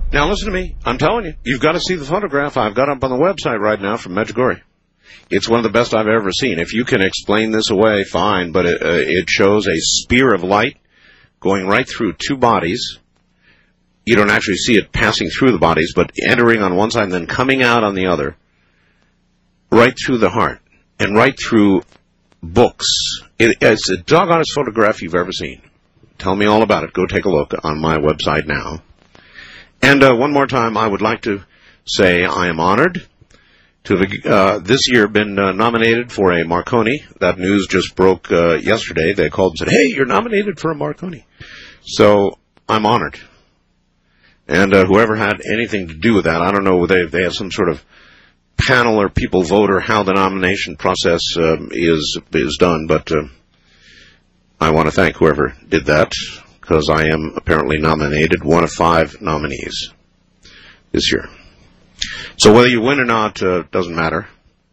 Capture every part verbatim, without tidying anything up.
Now listen to me. I'm telling you, you've got to see the photograph I've got up on the website right now from Medjugorje. It's one of the best I've ever seen. If you can explain this away, fine, but it, uh, it shows a spear of light going right through two bodies. You don't actually see it passing through the bodies, but entering on one side and then coming out on the other, right through the heart, and right through books. It, it's the doggonest photograph you've ever seen. Tell me all about it. Go take a look on my website now. And uh, one more time, I would like to say I am honored to have uh, this year been uh, nominated for a Marconi. That news just broke uh, yesterday. They called and said, hey, you're nominated for a Marconi. So I'm honored. And uh, whoever had anything to do with that, I don't know whether they, they have some sort of panel or people vote or how the nomination process um, is is done, but uh, I want to thank whoever did that, because I am apparently nominated, one of five nominees this year. So whether you win or not uh, doesn't matter.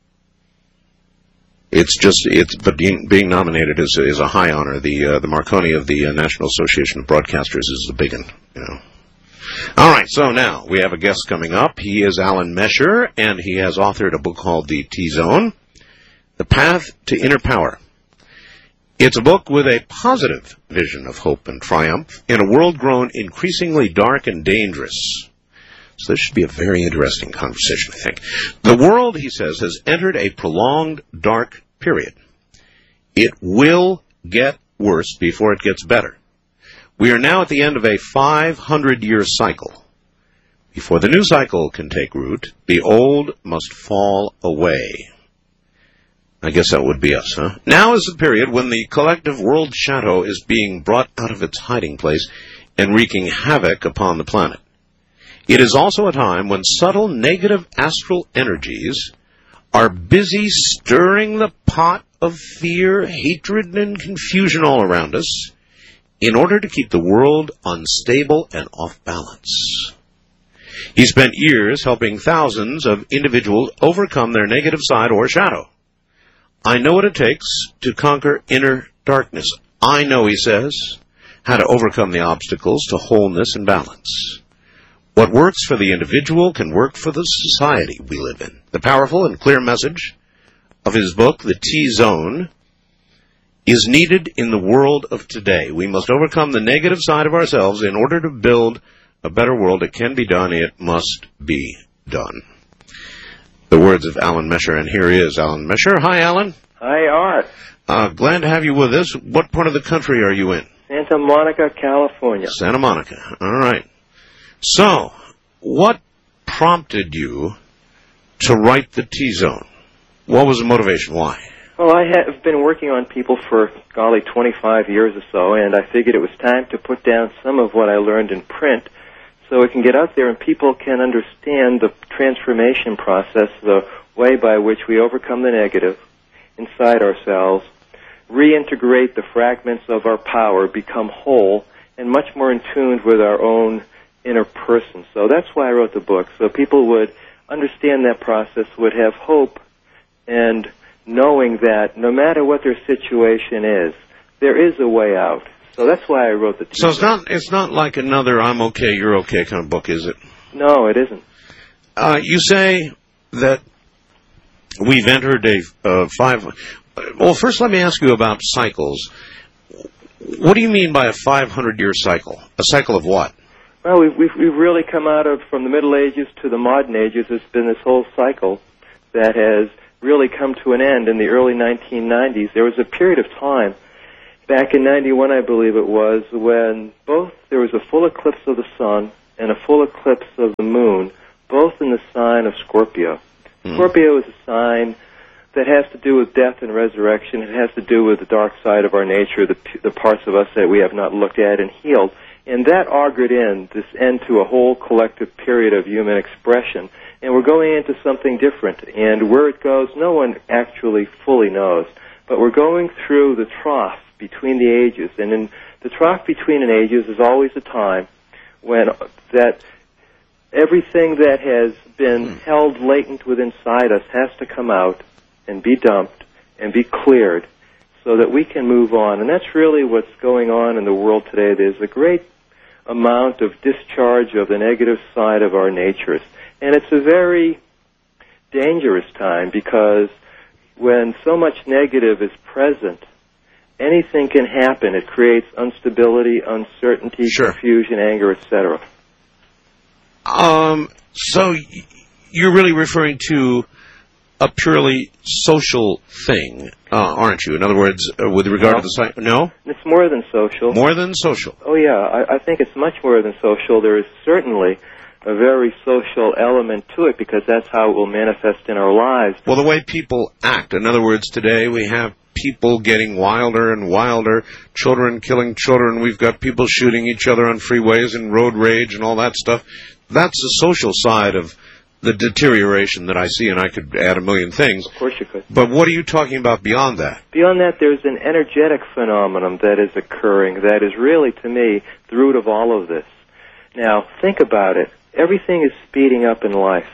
It's just, it's, but being, being nominated is, is a high honor. The uh, the Marconi of the uh, National Association of Broadcasters is the big one, you know. All right, so now we have a guest coming up. He is Alan Mesher, and he has authored a book called The T-Zone, The Path to Inner Power. It's a book with a positive vision of hope and triumph in a world grown increasingly dark and dangerous. So this should be a very interesting conversation, I think. The world, he says, has entered a prolonged dark period. It will get worse before it gets better. We are now at the end of a five hundred year cycle. Before the new cycle can take root, the old must fall away. I guess that would be us, huh? Now is the period when the collective world shadow is being brought out of its hiding place and wreaking havoc upon the planet. It is also a time when subtle negative astral energies are busy stirring the pot of fear, hatred, and confusion all around us, in order to keep the world unstable and off balance. He spent years helping thousands of individuals overcome their negative side or shadow. I know what it takes to conquer inner darkness. I know, he says, how to overcome the obstacles to wholeness and balance. What works for the individual can work for the society we live in. The powerful and clear message of his book, The T-Zone, is needed in the world of today. We must overcome the negative side of ourselves in order to build a better world. It can be done. It must be done. The words of Alan Mesher, and here is Alan Mesher. Hi, Alan. Hi, Art. Uh, glad to have you with us. What part of the country are you in? Santa Monica, California. Santa Monica. All right. So, what prompted you to write the T-Zone? What was the motivation? Why? Well, I have been working on people for, golly, twenty-five years or so, and I figured it was time to put down some of what I learned in print so it can get out there and people can understand the transformation process, the way by which we overcome the negative inside ourselves, reintegrate the fragments of our power, become whole, and much more in tune with our own inner person. So that's why I wrote the book, so people would understand that process, would have hope, and knowing that no matter what their situation is, there is a way out. So that's why I wrote the T-Zone. So it's not it's not like another I'm okay, you're okay kind of book, is it? No, it isn't. Uh, you say that we've entered a uh, five... Well, first let me ask you about cycles. What do you mean by a five hundred year cycle? A cycle of what? Well, we've, we've, we've really come out of, from the Middle Ages to the modern ages, there's been this whole cycle that has really come to an end in the early nineteen nineties. There was a period of time, back in ninety-one I believe it was, when both there was a full eclipse of the sun and a full eclipse of the moon, both in the sign of Scorpio. Mm. Scorpio is a sign that has to do with death and resurrection. It has to do with the dark side of our nature, the, the parts of us that we have not looked at and healed. And that augured in this end to a whole collective period of human expression. And we're going into something different. And where it goes, no one actually fully knows. But we're going through the trough between the ages. And in the trough between the ages is always a time when that everything that has been mm. held latent within inside us has to come out and be dumped and be cleared so that we can move on. And that's really what's going on in the world today. There's a great amount of discharge of the negative side of our natures. And it's a very dangerous time because when so much negative is present, anything can happen. It creates instability, uncertainty, Sure. confusion, anger, et cetera. Um, so y- you're really referring to a purely social thing, uh, aren't you? In other words, uh, with regard No. to the site, no? It's more than social. More than social. Oh, yeah, I, I think it's much more than social. There is certainly a very social element to it because that's how it will manifest in our lives. Well, the way people act. In other words, today we have people getting wilder and wilder, children killing children. We've got people shooting each other on freeways and road rage and all that stuff. That's the social side of the deterioration that I see, and I could add a million things. Of course you could. But what are you talking about beyond that? Beyond that, there's an energetic phenomenon that is occurring that is really, to me, the root of all of this. Now, think about it. Everything is speeding up in life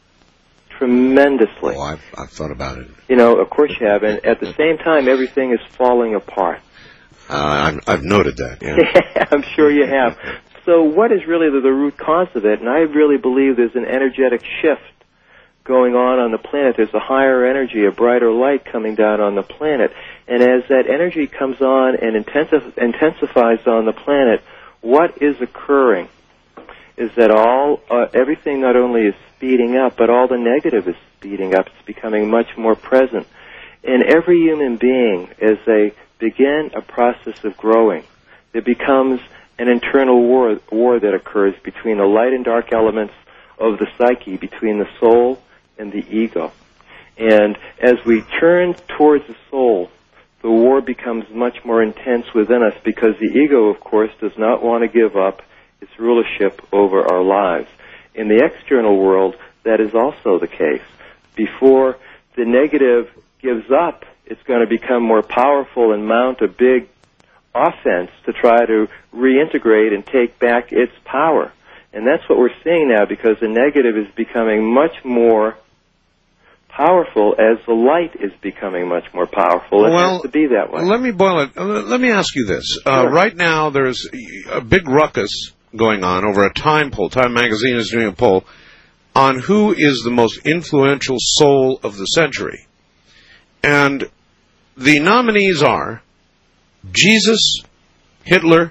tremendously. Oh, I've, I've thought about it. You know, of course you have. And at the same time, everything is falling apart. Uh, I've, I've noted that, yeah. I'm sure you have. So what is really the, the root cause of it? And I really believe there's an energetic shift going on on the planet. There's a higher energy, a brighter light coming down on the planet. And as that energy comes on and intensif- intensifies on the planet, what is occurring is that all uh, everything not only is speeding up, but all the negative is speeding up. It's becoming much more present. In every human being, as they begin a process of growing, there becomes an internal war, war that occurs between the light and dark elements of the psyche, between the soul and the ego. And as we turn towards the soul, the war becomes much more intense within us because the ego, of course, does not want to give up its rulership over our lives. In the external world, that is also the case. Before the negative gives up, it's going to become more powerful and mount a big offense to try to reintegrate and take back its power. And that's what we're seeing now because the negative is becoming much more powerful as the light is becoming much more powerful. It Well, has to be that way. Let me boil it. uh, Let me ask you this. Uh, Sure. Right now, there's a big ruckus going on over a Time poll. Time magazine is doing a poll on who is the most influential soul of the century. And the nominees are Jesus, Hitler,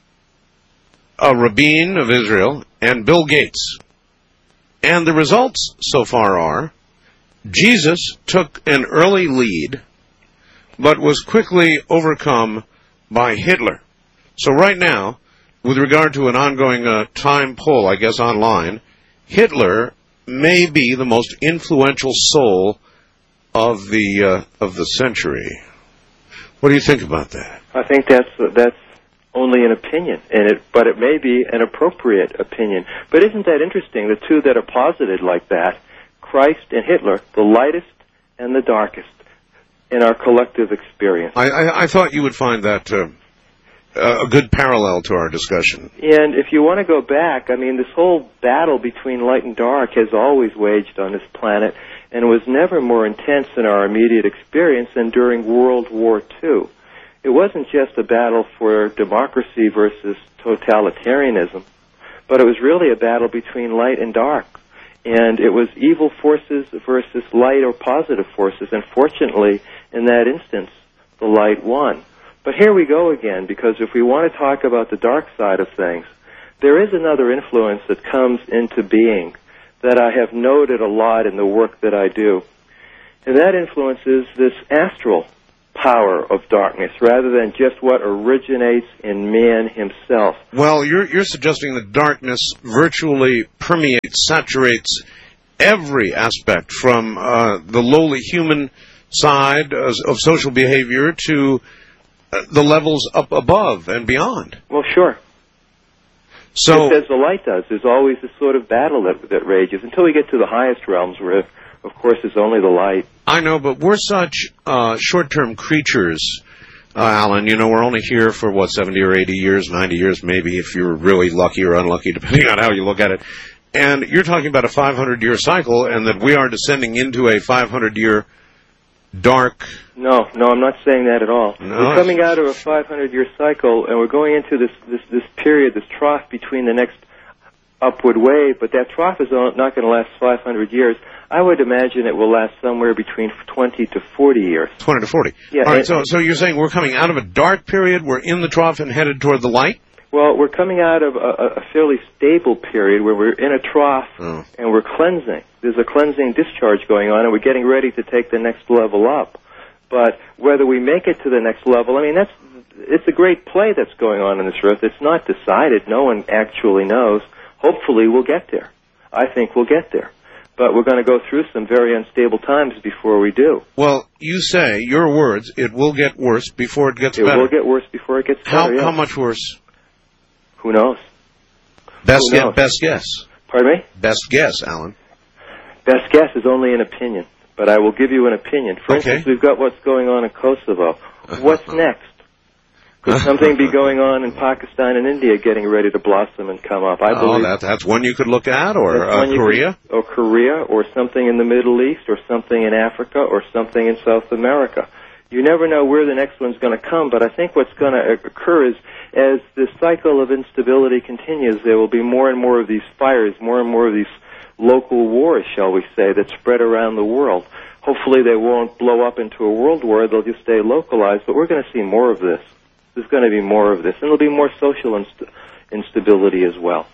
uh, Rabin of Israel, and Bill Gates. And the results so far are Jesus took an early lead, but was quickly overcome by Hitler. So right now, with regard to an ongoing uh, Time poll, I guess online, Hitler may be the most influential soul of the uh, of the century. What do you think about that? I think that's that's only an opinion, and it, but it may be an appropriate opinion. But isn't that interesting? The two that are posited like that, Christ and Hitler, the lightest and the darkest in our collective experience. I, I, I thought you would find that uh, a good parallel to our discussion. And if you want to go back, I mean, this whole battle between light and dark has always waged on this planet and was never more intense in our immediate experience than during World War Two. It wasn't just a battle for democracy versus totalitarianism, but it was really a battle between light and dark. And it was evil forces versus light or positive forces. And fortunately, in that instance, the light won. But here we go again, because if we want to talk about the dark side of things, there is another influence that comes into being that I have noted a lot in the work that I do. And that influence is this astral power of darkness, rather than just what originates in man himself. Well, you're you're suggesting that darkness virtually permeates, saturates every aspect, from uh, the lowly human side uh, of social behavior to uh, the levels up above and beyond. Well, sure. So, just as the light does, there's always this sort of battle that, that rages until we get to the highest realms where, of course, it's only the light. I know, but we're such uh, short-term creatures, uh, Alan. You know, we're only here for, what, seventy or eighty years, ninety years maybe, if you're really lucky or unlucky, depending on how you look at it. And you're talking about a five hundred year cycle, and that we are descending into a five hundred year dark. No, no, I'm not saying that at all. No, we're coming out of a five hundred year cycle, and we're going into this, this, this period, this trough between the next upward wave, but that trough is not going to last five hundred years. I would imagine it will last somewhere between twenty to forty years. twenty to forty. Yeah. All right, so, so you're saying we're coming out of a dark period, we're in the trough and headed toward the light? Well, we're coming out of a, a fairly stable period where we're in a trough oh. and we're cleansing. There's a cleansing discharge going on, and we're getting ready to take the next level up. But whether we make it to the next level, I mean, that's it's a great play that's going on in this earth. It's not decided. No one actually knows. Hopefully we'll get there. I think we'll get there. But we're going to go through some very unstable times before we do. Well, you say, your words, it will get worse before it gets it better. It will get worse before it gets how, better, yeah. How much worse? Who knows? Best, Who knows? Guess, best guess. Pardon me? Best guess, Alan. Best guess is only an opinion, but I will give you an opinion. For okay. instance, we've got what's going on in Kosovo. What's next? Could something be going on in Pakistan and India getting ready to blossom and come up? I oh, believe that, that's one you could look at, or uh, Korea? Could, or Korea, or something in the Middle East, or something in Africa, or something in South America. You never know where the next one's going to come, but I think what's going to occur is, as this cycle of instability continues, there will be more and more of these fires, more and more of these local wars, shall we say, that spread around the world. Hopefully they won't blow up into a world war, they'll just stay localized, but we're going to see more of this. There's going to be more of this, and there'll be more social inst- instability as well.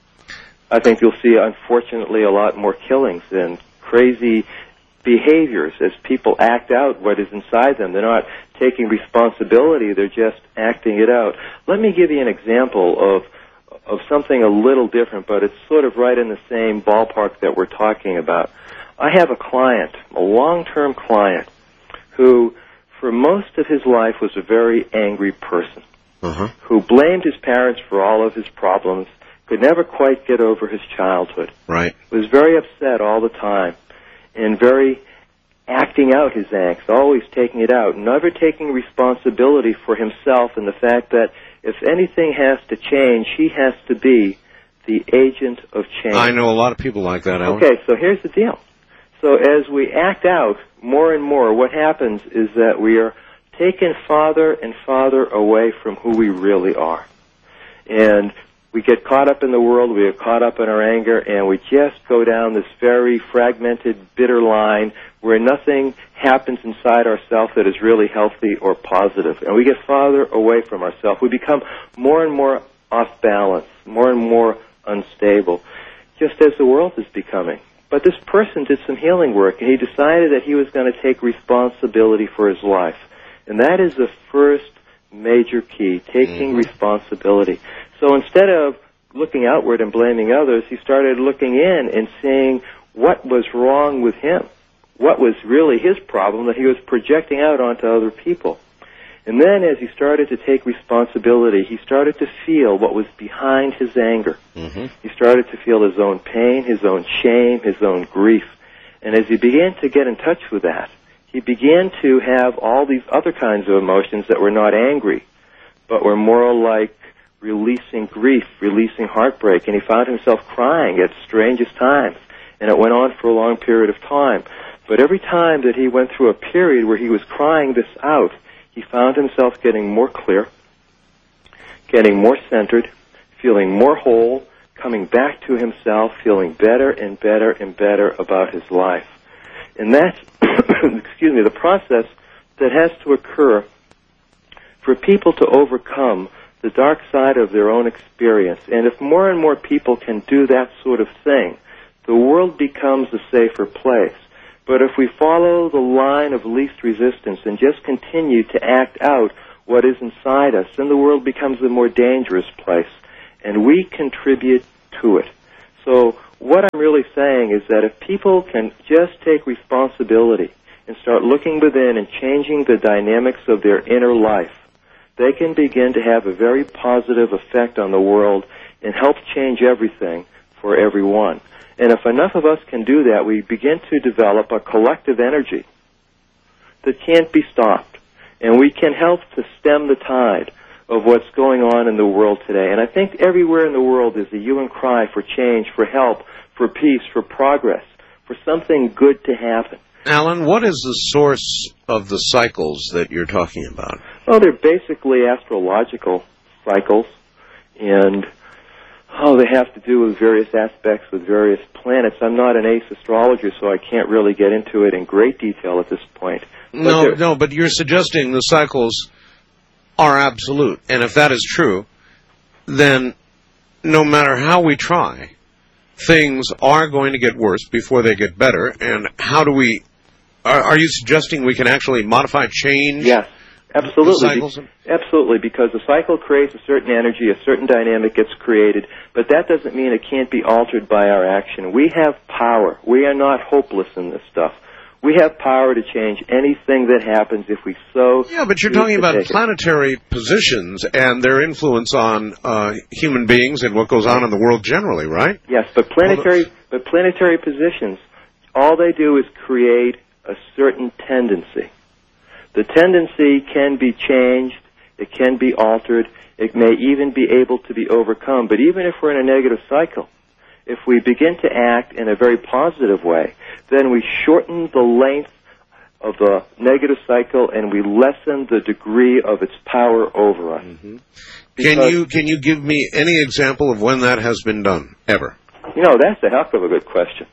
I think you'll see, unfortunately, a lot more killings and crazy behaviors as people act out what is inside them. They're not taking responsibility, they're just acting it out. Let me give you an example of of something a little different, but it's sort of right in the same ballpark that we're talking about. I have a client, a long-term client, who for most of his life was a very angry person, uh-huh. who blamed his parents for all of his problems, could never quite get over his childhood. Right. Was very upset all the time, and very acting out his angst, always taking it out, never taking responsibility for himself and the fact that if anything has to change, he has to be the agent of change. I know a lot of people like that, Alan. Okay, so here's the deal. So as we act out more and more, what happens is that we are taken farther and farther away from who we really are. And we get caught up in the world, we get caught up in our anger, and we just go down this very fragmented, bitter line where nothing happens inside ourselves that is really healthy or positive. And we get farther away from ourselves. We become more and more off balance, more and more unstable, just as the world is becoming. But this person did some healing work, and he decided that he was going to take responsibility for his life. And that is the first major key, taking mm-hmm. responsibility. So instead of looking outward and blaming others, he started looking in and seeing what was wrong with him, what was really his problem that he was projecting out onto other people. And then as he started to take responsibility, he started to feel what was behind his anger. Mm-hmm. He started to feel his own pain, his own shame, his own grief. And as he began to get in touch with that, he began to have all these other kinds of emotions that were not angry, but were more like releasing grief, releasing heartbreak. And he found himself crying at strangest times. And it went on for a long period of time. But every time that he went through a period where he was crying this out, he found himself getting more clear, getting more centered, feeling more whole, coming back to himself, feeling better and better and better about his life. And that's, excuse me, the process that has to occur for people to overcome the dark side of their own experience. And if more and more people can do that sort of thing, the world becomes a safer place. But if we follow the line of least resistance and just continue to act out what is inside us, then the world becomes a more dangerous place, and we contribute to it. So what I'm really saying is that if people can just take responsibility and start looking within and changing the dynamics of their inner life, they can begin to have a very positive effect on the world and help change everything for everyone. And if enough of us can do that, we begin to develop a collective energy that can't be stopped. And we can help to stem the tide of what's going on in the world today. And I think everywhere in the world is a hue and cry for change, for help, for peace, for progress, for something good to happen. Alan, what is the source of the cycles that you're talking about? Well, they're basically astrological cycles, and oh, they have to do with various aspects with various planets. I'm not an ace astrologer, so I can't really get into it in great detail at this point. But no, no, but you're suggesting the cycles are absolute, and if that is true, then no matter how we try, things are going to get worse before they get better. And how do we? Are, are you suggesting we can actually modify, change? Yes, absolutely. Cycles? Be- absolutely, because the cycle creates a certain energy, a certain dynamic gets created, but that doesn't mean it can't be altered by our action. We have power. We are not hopeless in this stuff. We have power to change anything that happens if we so... Yeah, but you're talking about planetary positions and their influence on uh, human beings and what goes on in the world generally, right? Yes, but planetary, but planetary positions, all they do is create a certain tendency. The tendency can be changed, it can be altered, it may even be able to be overcome. But even if we're in a negative cycle, if we begin to act in a very positive way, then we shorten the length of the negative cycle and we lessen the degree of its power over us. Mm-hmm. Can you can you give me any example of when that has been done, ever? You know, that's a heck of a good question.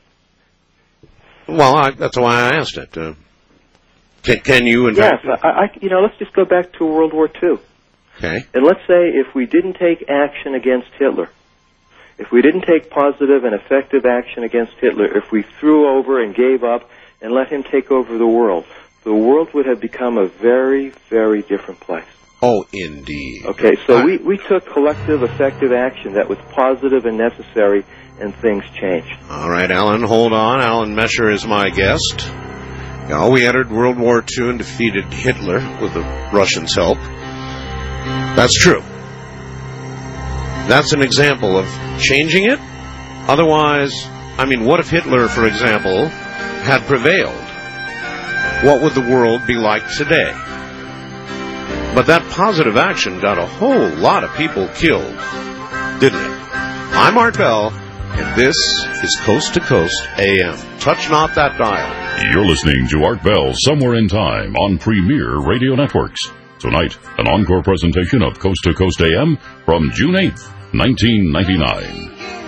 Well, I, that's why I asked it. Uh, can, can you, in yes, fact... I, I, you know, let's just go back to World War Two. Okay. And let's say if we didn't take action against Hitler, if we didn't take positive and effective action against Hitler, if we threw over and gave up and let him take over the world, the world would have become a very, very different place. Oh, indeed. Okay, so I... we, we took collective effective action that was positive and necessary, and things changed. All right, Alan, hold on. Alan Mesher is my guest. Now, we entered World War Two and defeated Hitler with the Russians' help. That's true. That's an example of changing it. Otherwise, I mean, what if Hitler, for example, had prevailed? What would the world be like today? But that positive action got a whole lot of people killed, didn't it? I'm Art Bell, and this is Coast to Coast A M. Touch not that dial. You're listening to Art Bell Somewhere in Time on Premier Radio Networks. Tonight, an encore presentation of Coast to Coast A M from June eighth, nineteen ninety-nine.